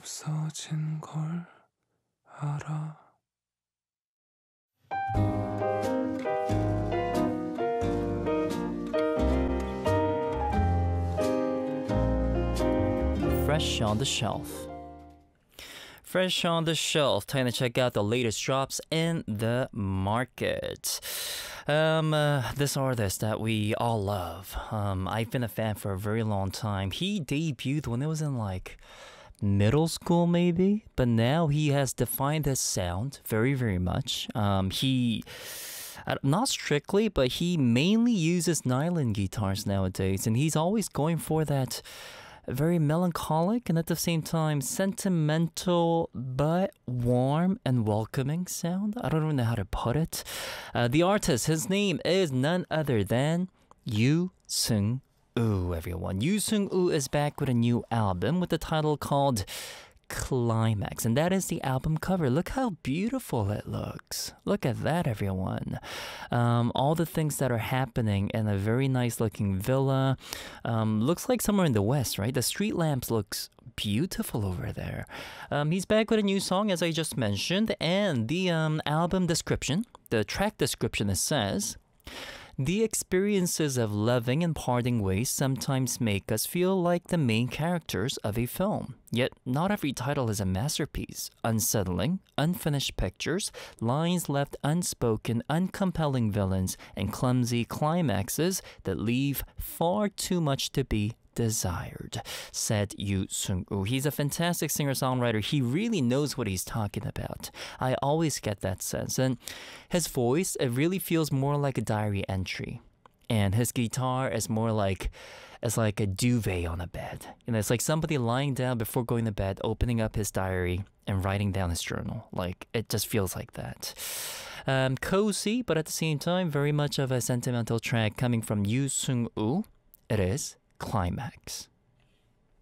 없어진 걸 알아. Fresh on the Shelf. Fresh on the Shelf. Time to check out the latest drops in the market. This artist that we all love. I've been a fan for a very long time. He debuted when it was in like middle school maybe, but now he has defined his sound very, very much. He not strictly, but he mainly uses nylon guitars nowadays, and he's always going for that very melancholic and at the same time sentimental but warm and welcoming sound. I don't even know how to put it. The artist, his name is none other than Yoo Seung-woo, everyone. Yoo Seung-woo is back with a new album with the title called Climax, and that is the album cover. Look how beautiful it looks. Look at that, everyone. All the things that are happening in a very nice looking villa. Looks like somewhere in the west, right? The street lamps looks beautiful over there. He's back with a new song, as I just mentioned, and the album description, the track description, it says, "The experiences of loving and parting ways sometimes make us feel like the main characters of a film. Yet not every title is a masterpiece. Unsettling, unfinished pictures, lines left unspoken, uncompelling villains, and clumsy climaxes that leave far too much to be desired," said Yoo Seung-woo. He's a fantastic singer-songwriter. He really knows what he's talking about. I always get that sense. And his voice, it really feels more like a diary entry. And his guitar is more like it's like a duvet on a bed. You know, it's like somebody lying down before going to bed, opening up his diary and writing down his journal. Like, it just feels like that. Cozy, but at the same time, very much of a sentimental track coming from Yoo Seung-woo. It is Climax.